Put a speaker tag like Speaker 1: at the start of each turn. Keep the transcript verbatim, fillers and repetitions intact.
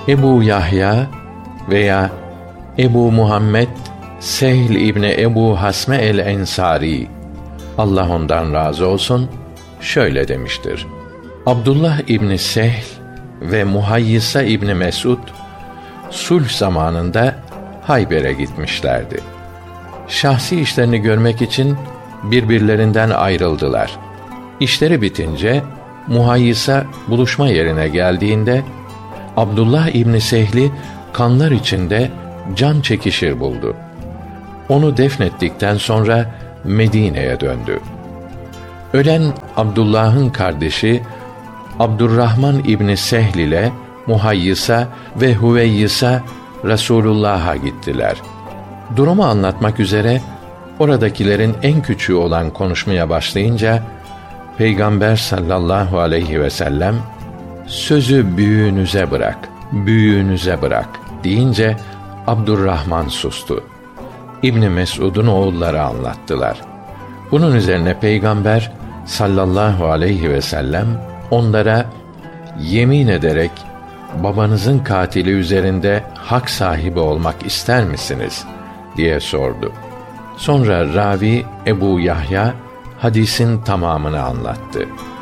Speaker 1: Ebu Yahya veya Ebu Muhammed Sehl İbni Ebu Hasme el-Ensari, Allah ondan razı olsun, şöyle demiştir: Abdullah İbni Sehl ve Muhayyisa İbni Mes'ud sulh zamanında Hayber'e gitmişlerdi. Şahsi işlerini görmek için birbirlerinden ayrıldılar. İşleri bitince Muhayyisa buluşma yerine geldiğinde Abdullah İbni Sehl'i kanlar içinde can çekişir buldu. Onu defnettikten sonra Medine'ye döndü. Ölen Abdullah'ın kardeşi Abdurrahman İbni Sehl ile Muhayyisa ve Hüveyyisa Resulullah'a gittiler. Durumu anlatmak üzere oradakilerin en küçüğü olan konuşmaya başlayınca Peygamber sallallahu aleyhi ve sellem sözü büyüğünüze bırak, büyüğünüze bırak deyince Abdurrahman sustu. İbn Mes'ud'un oğulları anlattılar. Bunun üzerine Peygamber sallallahu aleyhi ve sellem onlara yemin ederek babanızın katili üzerinde hak sahibi olmak ister misiniz diye sordu. Sonra ravi Ebu Yahya hadisin tamamını anlattı.